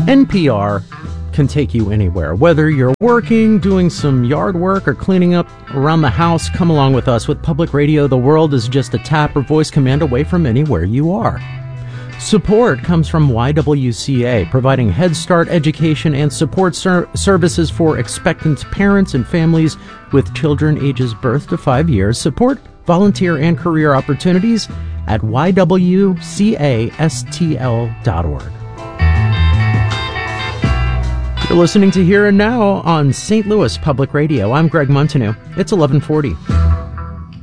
NPR can take you anywhere. Whether you're working, doing some yard work, or cleaning up around the house, come along with us. With public radio, the world is just a tap or voice command away from anywhere you are. Support comes from YWCA, providing Head Start education and support services for expectant parents and families with children ages birth to 5 years. Support volunteer and career opportunities at ywcastl.org. You're listening to Here and Now on St. Louis Public Radio. I'm Greg Montanew. It's 1140.